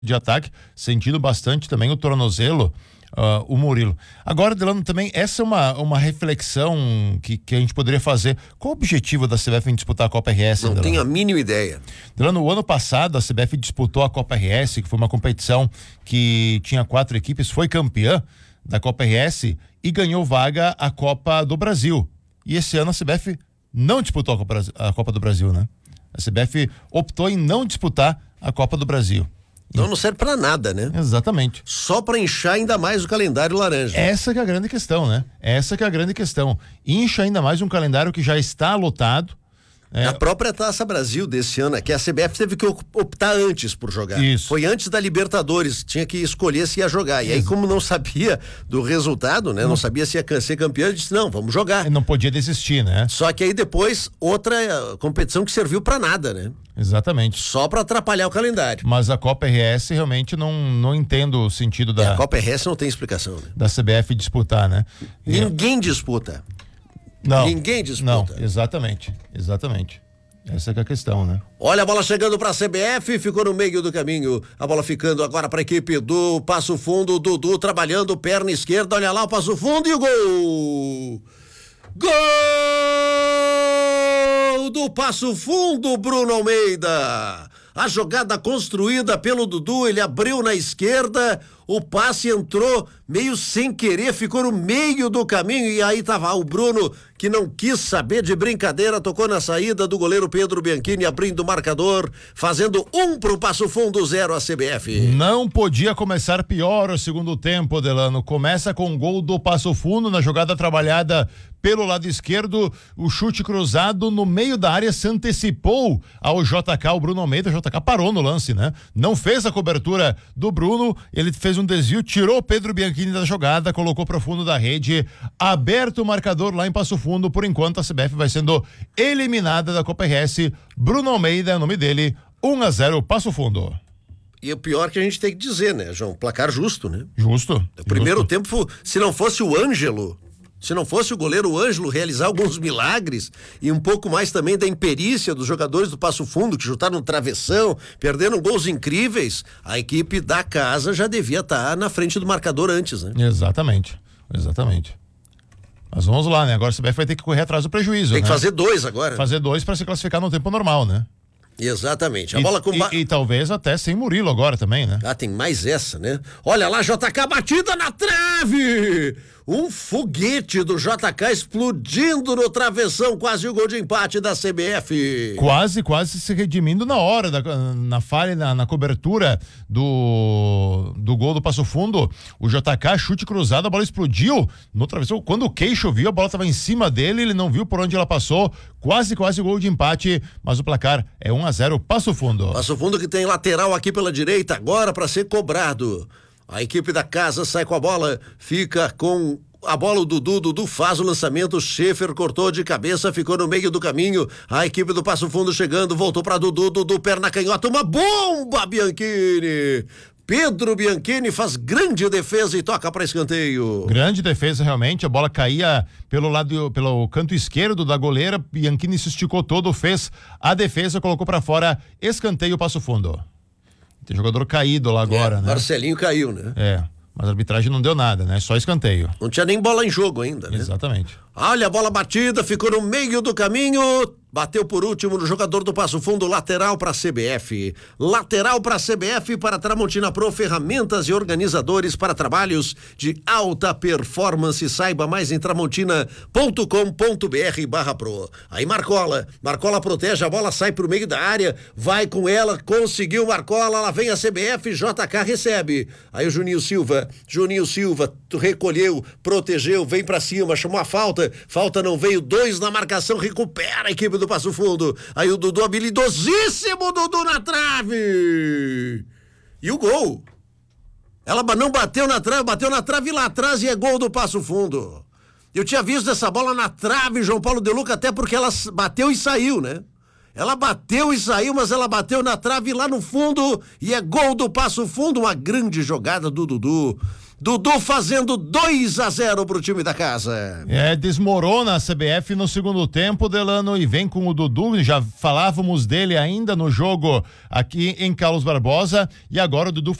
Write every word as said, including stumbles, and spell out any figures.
de ataque, sentindo bastante também o tornozelo, uh, o Murilo. Agora, Delano, também essa é uma, uma reflexão que, que a gente poderia fazer. Qual o objetivo da C B F em disputar a Copa R S? Não Delano? tenho a mínima ideia. Delano, o ano passado a C B F disputou a Copa R S, que foi uma competição que tinha quatro equipes, foi campeã da Copa R S e ganhou vaga à Copa do Brasil. E esse ano a C B F não disputou a Copa, a Copa do Brasil, né? A C B F optou em não disputar a Copa do Brasil. Então não serve pra nada, né? Exatamente. Só pra inchar ainda mais o calendário laranja. Essa que é a grande questão, né? Essa que é a grande questão. Incha ainda mais um calendário que já está lotado. É... A própria Taça Brasil desse ano, que a C B F teve que optar antes por jogar. Isso. Foi antes da Libertadores, tinha que escolher se ia jogar. E aí, como não sabia do resultado, né? Não, não sabia se ia ser campeão, disse, não, vamos jogar. Não podia desistir, né? Só que aí depois, outra competição que serviu pra nada, né? Exatamente. Só pra atrapalhar o calendário. Mas a Copa R S realmente não, não entendo o sentido da... E a Copa R S não tem explicação, né? Da C B F disputar, né? Ninguém disputa. Não. Ninguém disputa. Não, exatamente. Exatamente. Essa que é a questão, né? Olha a bola chegando pra C B F, ficou no meio do caminho. A bola ficando agora pra equipe do Passo Fundo, Dudu trabalhando, perna esquerda, olha lá o Passo Fundo e o gol! Gol do Passo Fundo, Bruno Almeida! A jogada construída pelo Dudu, ele abriu na esquerda, o passe entrou meio sem querer, ficou no meio do caminho e aí tava o Bruno, que não quis saber de brincadeira, tocou na saída do goleiro Pedro Bianchini, abrindo o marcador, fazendo um pro Passo Fundo, zero a C B F. Não podia começar pior o segundo tempo, Delano. Começa com o gol do Passo Fundo na jogada trabalhada pelo lado esquerdo, o chute cruzado no meio da área se antecipou ao J K, o Bruno Almeida. O J K parou no lance, né? Não fez a cobertura do Bruno, ele fez um desvio, tirou o Pedro Bianchini da jogada, colocou pro fundo da rede, aberto o marcador lá em Passo Fundo. Por enquanto a C B F vai sendo eliminada da Copa R S. Bruno Almeida é o nome dele, um a zero Passo Fundo. E o pior que a gente tem que dizer, né, João? Placar justo, né? Justo. O primeiro justo. tempo, se não fosse o Ângelo, se não fosse o goleiro Ângelo realizar alguns milagres e um pouco mais também da imperícia dos jogadores do Passo Fundo, que chutaram no travessão, perderam gols incríveis, a equipe da casa já devia estar na frente do marcador antes, né? Exatamente, exatamente. Mas vamos lá, né? Agora a C B F vai ter que correr atrás do prejuízo, Tem que né? fazer dois agora. Fazer dois para se classificar no tempo normal, né? Exatamente. A e, bola com ba... e, e talvez até sem Murilo agora também, né? Ah, tem mais essa, né? Olha lá, J K batida na trave! Um foguete do J K explodindo no travessão, quase o gol de empate da C B F. Quase, quase se redimindo na hora, da, na falha, na, na cobertura do, do gol do Passo Fundo. O J K, chute cruzado, a bola explodiu no travessão. Quando o Queixo viu, a bola estava em cima dele, ele não viu por onde ela passou. Quase, quase o gol de empate, mas o placar é um a zero Passo Fundo. Passo Fundo que tem lateral aqui pela direita, agora para ser cobrado. A equipe da casa sai com a bola, fica com a bola, o Dudu, Dudu faz o lançamento, o Schaefer cortou de cabeça, ficou no meio do caminho, a equipe do Passo Fundo chegando, voltou para Dudu, Dudu, perna canhota, uma bomba, Bianchini! Pedro Bianchini faz grande defesa e toca para escanteio. Grande defesa realmente, a bola caía pelo lado, pelo canto esquerdo da goleira, Bianchini se esticou todo, fez a defesa, colocou para fora, escanteio Passo Fundo. Tem jogador caído lá agora, é, né? Marcelinho caiu, né? É, mas a arbitragem não deu nada, né? Só escanteio. Não tinha nem bola em jogo ainda, né? Exatamente. Olha a bola batida, ficou no meio do caminho, bateu por último no jogador do Passo Fundo, lateral para C B F. Lateral para C B F, para Tramontina Pro, ferramentas e organizadores para trabalhos de alta performance. Saiba mais em tramontina ponto com ponto br barra pro. Aí Marcola, Marcola protege a bola, sai pro meio da área, vai com ela, conseguiu Marcola, lá vem a C B F, J K recebe. Aí o Juninho Silva, Juninho Silva recolheu, protegeu, vem para cima, chamou a falta. Falta não veio, dois na marcação, recupera a equipe do Passo Fundo. Aí o Dudu, habilidosíssimo Dudu na trave. E o gol. Ela não bateu na trave, bateu na trave lá atrás e é gol do Passo Fundo. Eu tinha visto essa bola na trave, João Paulo De Luca, até porque ela bateu e saiu, né? Ela bateu e saiu, mas ela bateu na trave lá no fundo e é gol do Passo Fundo, uma grande jogada do Dudu. Dudu fazendo dois a zero pro time da casa. É, desmorona a C B F no segundo tempo, Delano, e vem com o Dudu, já falávamos dele ainda no jogo aqui em Carlos Barbosa, e agora o Dudu